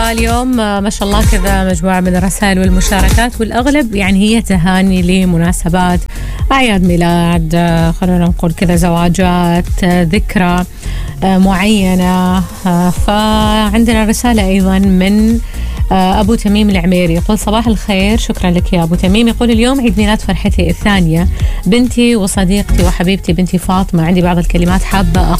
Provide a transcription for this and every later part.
فاليوم ما شاء الله كذا مجموعة من الرسائل والمشاركات، والأغلب يعني هي تهاني لمناسبات أعياد ميلاد، خلونا نقول كذا زواجات، ذكرى معينة. فعندنا رسالة أيضا من أبو تميم العميري، يقول صباح الخير، شكرا لك يا أبو تميم. يقول اليوم عيد ميلاد فرحتي الثانية، بنتي وصديقتي وحبيبتي بنتي فاطمة. عندي بعض الكلمات حابة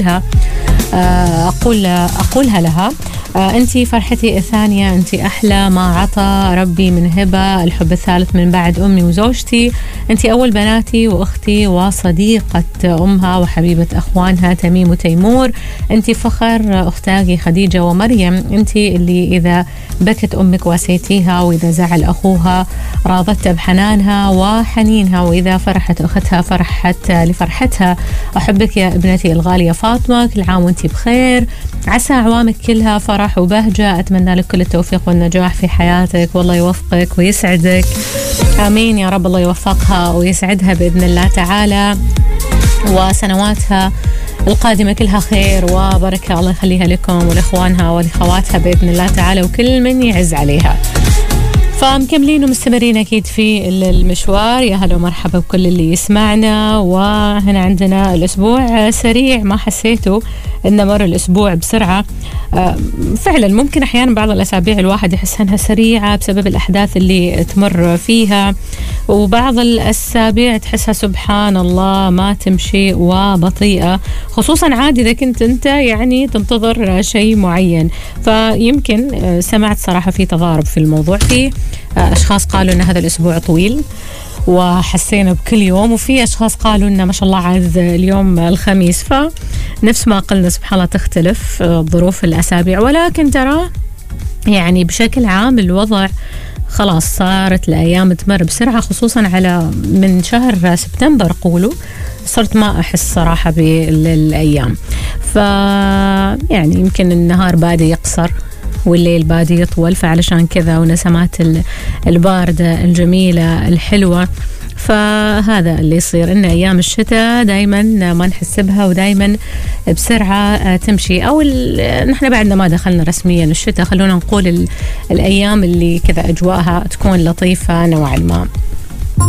أقولها لها. أنتي فرحتي الثانية، أنتي أحلى ما عطى ربي من هبة، الحب الثالث من بعد أمي وزوجتي، أنتي أول بناتي وأختي وصديقة أمها وحبيبة أخوانها تميم وتيمور، أنتي فخر أختاقي خديجة ومريم، أنتي اللي إذا بكت أمك واسيتيها، وإذا زعل أخوها راضت بحنانها وحنينها، وإذا فرحت أختها فرحت لفرحتها. أحبك يا ابنتي الغالية فاطمة، كل عام وأنتي بخير، عسى أعوامك كلها فرح وبهجة، أتمنى لك كل التوفيق والنجاح في حياتك، والله يوفقك ويسعدك. آمين يا رب، الله يوفقها ويسعدها بإذن الله تعالى، وسنواتها القادمة كلها خير وبركة، الله يخليها لكم ولإخوانها ولخواتها بإذن الله تعالى، وكل من يعز عليها. فمكملين ومستمرين أكيد في المشوار. يا هلا ومرحبا بكل اللي يسمعنا. وهنا عندنا الأسبوع سريع، ما حسيته إن مر الأسبوع بسرعة؟ فعلا ممكن أحيانا بعض الأسابيع الواحد يحس أنها سريعة بسبب الأحداث اللي تمر فيها، وبعض الأسابيع تحسها سبحان الله ما تمشي وبطيئة، خصوصا عادي إذا كنت أنت يعني تنتظر شيء معين. فيمكن سمعت صراحة في تضارب في الموضوع، في أشخاص قالوا أن هذا الأسبوع طويل وحسينا بكل يوم، وفي أشخاص قالوا أن ما شاء الله عاد اليوم الخميس. فنفس ما قلنا سبحان الله تختلف ظروف الأسابيع، ولكن ترى يعني بشكل عام الوضع خلاص صارت الأيام تمر بسرعة، خصوصا على من شهر سبتمبر قولوا صرت ما أحس صراحة بالأيام. يعني يمكن النهار بادي يقصر والليل بادي يطول، فعلشان كذا ونسمات الباردة الجميلة الحلوة، فهذا اللي يصير إن أيام الشتاء دايما ما نحس بها ودايما بسرعة تمشي، أو نحن بعدنا ما دخلنا رسميا الشتاء، خلونا نقول الأيام اللي كذا أجواءها تكون لطيفة نوعا ما.